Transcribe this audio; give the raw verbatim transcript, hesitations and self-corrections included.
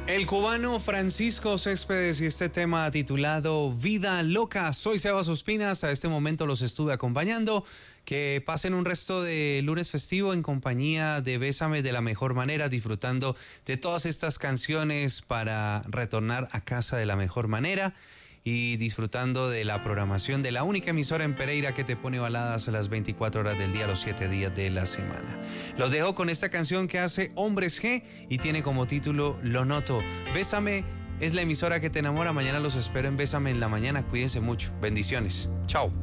El cubano Francisco Céspedes y este tema titulado Vida Loca. Soy Sebas Ospinas, a este momento los estuve acompañando. Que pasen un resto de lunes festivo en compañía de Bésame de la mejor manera, disfrutando de todas estas canciones para retornar a casa de la mejor manera y disfrutando de la programación de la única emisora en Pereira que te pone baladas a las veinticuatro horas del día, los siete días de la semana. Los dejo con esta canción que hace Hombres G y tiene como título Lo Noto. Bésame es la emisora que te enamora. Mañana los espero en Bésame en la mañana. Cuídense mucho. Bendiciones. Chao.